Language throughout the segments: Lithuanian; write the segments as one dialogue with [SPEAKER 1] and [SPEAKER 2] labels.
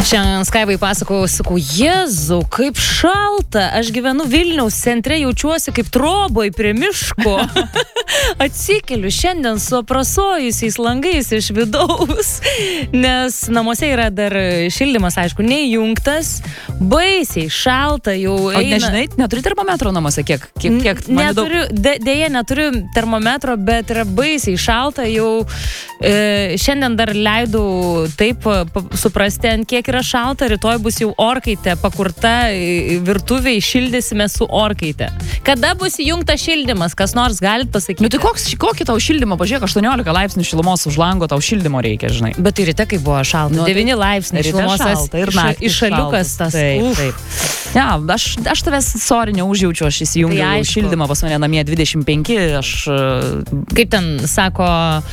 [SPEAKER 1] Šiandien Skaivai pasakojau, sakau, Jėzau, kaip šalta, aš gyvenu Vilniaus centre, jaučiuosi kaip troboj prie miško. Atsikeliu šiandien su aprasojusiais langais iš vidaus, nes namuose yra dar šildymas, aišku, neįjungtas, baisiai šalta jau eina.
[SPEAKER 2] O nežinai, neturi termometro namuose, kiek
[SPEAKER 1] neturiu, dėja neturiu termometro, bet yra baisiai šalta, jau šiandien dar leidau taip suprasti, ant kiek yra šalta, rytoj bus jau orkaitė pakurta, virtuviai šildysime su orkaitė. Kada bus įjungta šildymas, kas nors galit pasakyti?
[SPEAKER 2] Nu tai kokį tau šildymą, pažiūrėk, 18 laipsnių šilumos už lango, tau šildymo reikia, žinai.
[SPEAKER 1] Bet ir ryte, kai buvo šalta, 9 laipsnių šilumos,
[SPEAKER 2] šalta, ir naktį
[SPEAKER 1] šaliukas tas.
[SPEAKER 2] Taip. Ja, aš tavęs sorry neužjaučiu, aš įsijungiau šildymą pas mane namie 25, aš...
[SPEAKER 1] Kaip ten sako,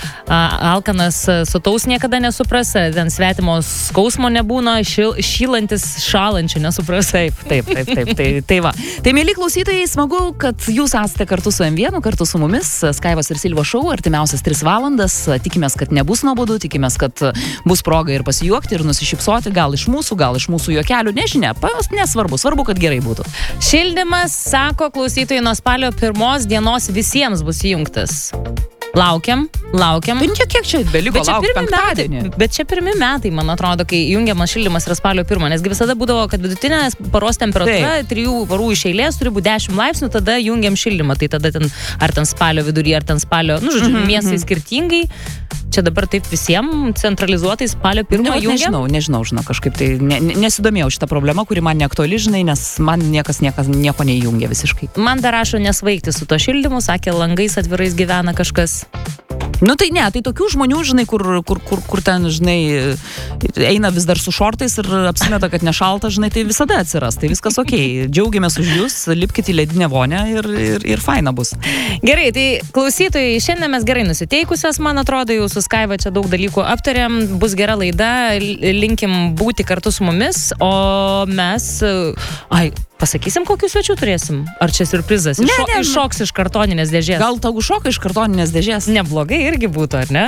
[SPEAKER 1] alkanas sutaus niekada nesupras, ten svetimos skausmo nebūna, šylantis šalančių nesupras.
[SPEAKER 2] Taip. Tai va. Tai, mėly klausytojai, smagu, kad jūs esate kartu su M1, kartu su mumis, Skaivos ir Silvos šou, artimiausias 3 valandas. Tikimės, kad nebus nuobodu, tikimės, kad bus proga ir pasijuokti, ir nusišypsoti, gal iš mūsų juokelių, nežinia, nesvarbu, svarbu, kad gerai būtų.
[SPEAKER 1] Šildymas, sako klausytojai, nuo spalio 1 dienos visiems bus įjungtas. Laukiam.
[SPEAKER 2] Tai kiek čia beliko laukti penktadienį?
[SPEAKER 1] Bet čia pirmi metai, man atrodo, kai jungiamas šildymas yra spalio 1, nesgi visada būdavo, kad vidutinė paros temperatūra 3 parų iš eilės turi būti 10 laipsnių, tada jungiam šildymą. Tai tada ar ten spalio vidury, ar ten spalio, miestai skirtingai. Čia dabar taip visiems centralizuotai spalio 1 jungiam?
[SPEAKER 2] Nežinau, kažkaip tai nesidomėjau šitą problemą, kuri man neaktuali, žinai, nes man niekas nieko neįjungia visiškai.
[SPEAKER 1] Man dar rašo nesvaigti su to šildymu, sakė, langais atvirais gyvena kažkas.
[SPEAKER 2] Nu tai ne, tai tokių žmonių, žinai, kur ten, žinai, eina vis dar su šortais ir apsimeta, kad nešalta, žinai, tai visada atsiras, tai viskas okei. Džiaugiamės už jūs, lipkite į ledinę vonę ir faina bus.
[SPEAKER 1] Gerai, tai klausytojai, šiandien mes gerai nusiteikusios, man atrodo, jau su Skaiva čia daug dalykų aptarėm, bus gera laida, linkim būti kartu su mumis, o mes, pasakysim, kokius svečių turėsim? Ar čia siurprizas? Iššoks iš kartoninės dėžės.
[SPEAKER 2] Gal tau šoka iš kartoninės dėžės?
[SPEAKER 1] Neblogai irgi būtų, ar ne?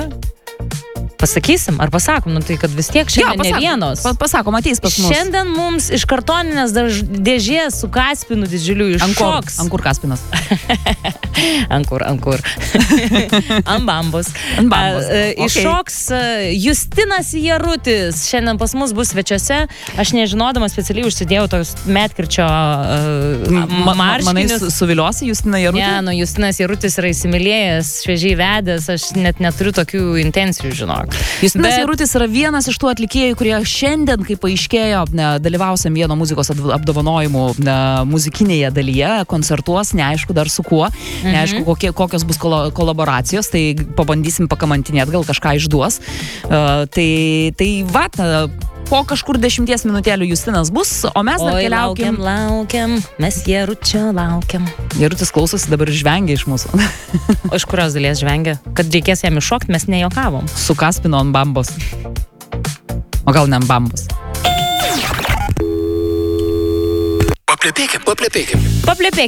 [SPEAKER 1] Pasakysim, ar pasakom, tai kad vis tiek šiandien ne vienos.
[SPEAKER 2] Pasakom, ateis pas mus.
[SPEAKER 1] Šiandien mums iš kartoninės dėžės su Kaspinu didžiuliu iššoks.
[SPEAKER 2] Ant kur Kaspinas?
[SPEAKER 1] Ant kur? Ant bambos. Iššoks Justinas Jarutis. Šiandien pas mus bus svečiuose. Aš nežinodama specialiai užsidėjau tos medkirčio marškinius.
[SPEAKER 2] Manai, suviliosi Justiną Jarutį?
[SPEAKER 1] Ne, Justinas Jarutis yra įsimylėjęs, šviežiai vedęs. Aš net neturiu tokių intencijų, žinok.
[SPEAKER 2] Justinas Jarutis yra vienas iš tų atlikėjų, kurie šiandien, kaip paaiškėjo, dalyvausim vieno muzikos apdovanojimų muzikinėje dalyje, koncertuos, neaišku dar su kuo, neaišku kokios bus kolaboracijos, tai pabandysim pakamantinėti, gal kažką išduos. Tai va, po kažkur 10 minutėlių Justinas bus, o mes dar keliaukim.
[SPEAKER 1] Laukiam, mes Jaručio laukiam.
[SPEAKER 2] Jarutis klausosi, dabar žvengia iš mūsų.
[SPEAKER 1] O iš kurios dalies žvengia? Kad reikės jam iššokti, mes nejuokavom.
[SPEAKER 2] Su Kaspino ant bambos. O gal ne ant bambos?
[SPEAKER 3] Paplepėkim.